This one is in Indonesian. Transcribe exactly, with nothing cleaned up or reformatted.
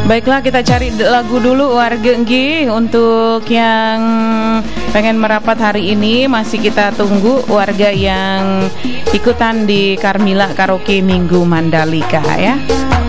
Baiklah, kita cari lagu dulu warga nggih untuk yang pengen merapat hari ini. Masih kita tunggu warga yang ikutan di Carmila Karaoke Minggu Mandalika ya.